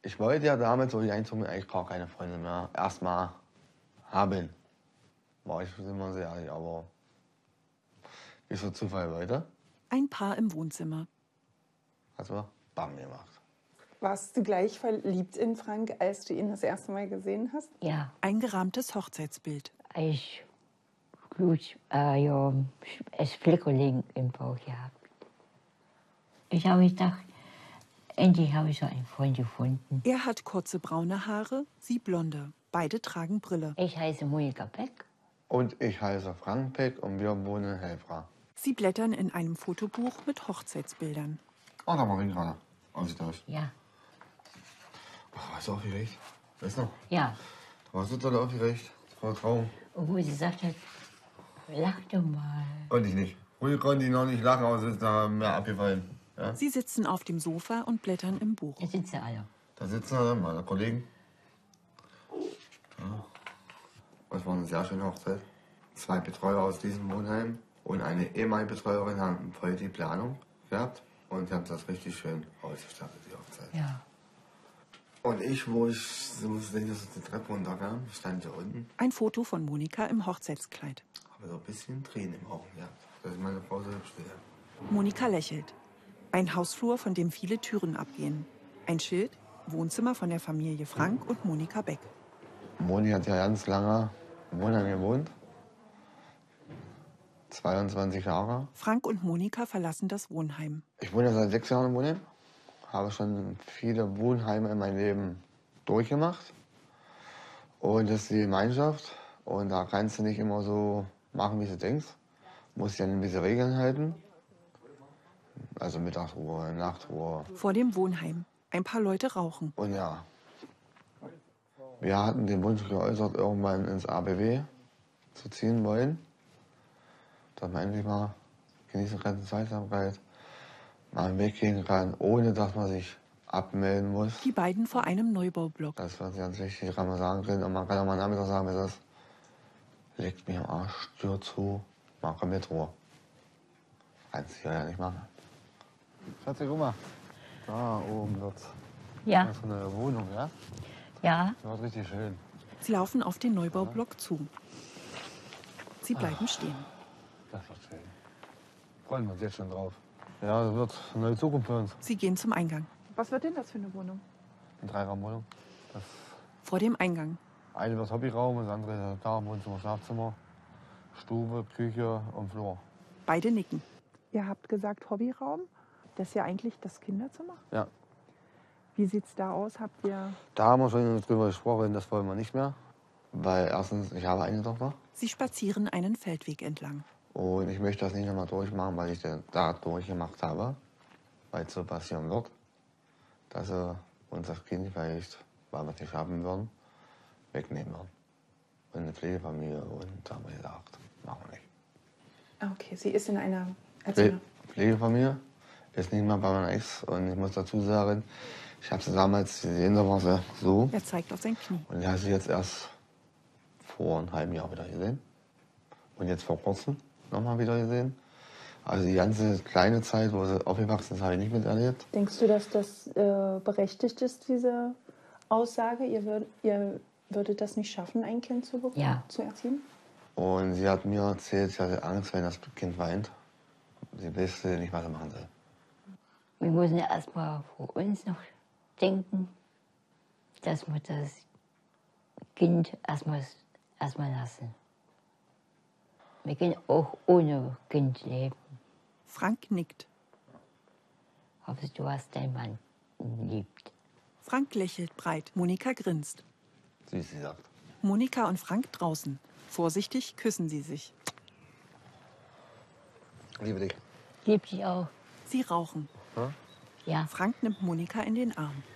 Ich wollte ja damals, wo ich einzog, eigentlich gar keine Freunde mehr erstmal haben. War ich immer sehr ehrlich, aber wie so Zufall wollte, Ein Paar im Wohnzimmer. hat wir Bam gemacht. Warst du gleich verliebt in Frank, als du ihn das erste Mal gesehen hast? Ja, Ein gerahmtes Hochzeitsbild. ich ja, es Fleckerling im Bauch gehabt. Ich habe gedacht, endlich habe ich so einen Freund gefunden. Er hat kurze braune Haare, sie blonde. Beide tragen Brille. Ich heiße Monika Beck. Und ich heiße Frank Beck und wir wohnen in Helfra. Sie blättern in einem Fotobuch mit Hochzeitsbildern. Oh, da war ich gerade. Ausgetauscht. Ja, Ach, warst du aufgeregt? Weißt du? ja. Da warst du total aufgeregt. Das war ein Traum. Und wo sie gesagt hat, lach doch mal. Und ich nicht. Ruhig konnte ich noch nicht lachen, aber es ist da mehr abgefallen. Ja? Sie sitzen auf dem Sofa und blättern im Buch. Jetzt sind sie alle. Da sitzen meine Kollegen. Ja. Das war eine sehr schöne Hochzeit. 2 Betreuer aus diesem Wohnheim und eine ehemalige Betreuerin haben voll die Planung gehabt und haben das richtig schön ausgestattet, die Hochzeit. Ja. Und ich, wo ich so die Treppe runterkam, stand hier unten, Ein Foto von Monika im Hochzeitskleid. habe so ein bisschen Tränen im Augen gehabt. Das ist meine Frau so hübsch wieder. Monika lächelt. Ein Hausflur, von dem viele Türen abgehen. Ein Schild, Wohnzimmer von der Familie Frank und Monika Beck. Moni hat ja ganz lange im Wohnheim gewohnt. 22 Jahre. Frank und Monika verlassen das Wohnheim. Ich wohne seit 6 Jahren im Wohnheim. Habe schon viele Wohnheime in meinem Leben durchgemacht. Und das ist die Gemeinschaft. Und da kannst du nicht immer so machen, wie du denkst. Du musst dich an gewisse Regeln halten. Also Mittagsruhe, Nachtruhe. Vor dem Wohnheim. Ein paar Leute rauchen. Und ja, wir hatten den Wunsch geäußert, irgendwann ins ABW zu ziehen wollen. Dass man endlich mal genießen kann, die Zweisamkeit, mal einen Weg gehen kann, ohne dass man sich abmelden muss. Die beiden vor einem Neubaublock. Das war ganz wichtig, kann man sagen können. Und man kann auch mal Nachmittag sagen, wie das ist. Legt mich am Arsch, Tür zu, mach mit Ruhe. Kannst du ja nicht machen. Schatzi, guck mal. Da oben wird Ja, so eine Wohnung, ja? ja. Das wird richtig schön. Sie laufen auf den Neubaublock zu. Sie bleiben stehen. Das wird schön. Freuen wir uns jetzt schon drauf. Ja, das wird eine neue Zukunft für uns. Sie gehen zum Eingang. Was wird denn das für eine Wohnung? Eine 3-Raumwohnung. Das Vor dem Eingang. eine wird Hobbyraum, das andere da Wohnzimmer, Schlafzimmer, Stube, Küche und Flur. Beide nicken. Ihr habt gesagt Hobbyraum. Das ist ja eigentlich das Kinderzimmer. Ja. Wie sieht's da aus? Habt ihr... Da haben wir schon drüber gesprochen, das wollen wir nicht mehr. Weil erstens, ich habe eine Tochter Sie spazieren einen Feldweg entlang. und ich möchte das nicht nochmal durchmachen, weil ich das da durchgemacht habe. Weil es so passieren wird, dass sie uns das Kind vielleicht, weil wir es nicht schaffen würden, wegnehmen würden. Und eine Pflegefamilie und da haben wir gesagt, machen wir nicht. Okay, sie ist in einer... Erzähl mal. Pflegefamilie ist nicht mehr bei meiner Ex und ich muss dazu sagen, ich habe sie damals gesehen, da war sie so Er zeigt auf sein Knie. und ich habe sie jetzt erst vor einem halben Jahr wieder gesehen und jetzt vor kurzem nochmal wieder gesehen. Also die ganze kleine Zeit, wo sie aufgewachsen ist, habe ich nicht miterlebt. Denkst du, dass das berechtigt ist, diese Aussage? Ihr würdet das nicht schaffen, ein Kind zu bekommen, Ja. zu erziehen? Und sie hat mir erzählt, sie hatte Angst, wenn das Kind weint. Sie wusste nicht, was sie machen soll. Wir müssen ja erstmal vor uns noch denken, dass wir das Kind erstmal lassen. Wir können auch ohne Kind leben. Frank nickt. Hoffe, du hast deinen Mann liebt. Frank lächelt breit. Monika grinst. Wie sie sagt. Monika und Frank draußen. Vorsichtig küssen sie sich. Liebe dich. Lieb dich auch. Sie rauchen. Ja. Frank nimmt Monika in den Arm.